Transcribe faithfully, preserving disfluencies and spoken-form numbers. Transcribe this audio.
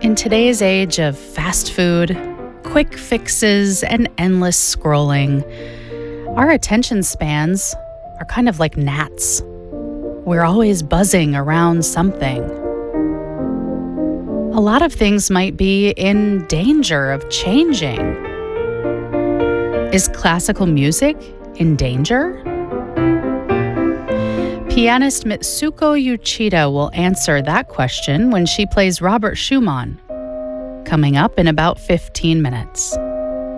In today's age of fast food, quick fixes, and endless scrolling, our attention spans are kind of like gnats. We're always buzzing around something. A lot of things might be in danger of changing. Is classical music in danger? Pianist Mitsuko Uchida will answer that question when she plays Robert Schumann, coming up in about fifteen minutes.